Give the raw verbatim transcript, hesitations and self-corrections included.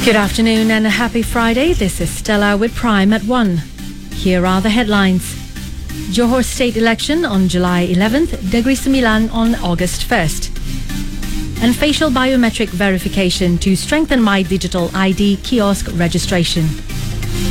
Good afternoon and a happy Friday. This is Stella with Prime at one. Here are the headlines. Johor state election on July eleventh, Negeri Sembilan on August first. And facial biometric verification to strengthen My Digital I D kiosk registration.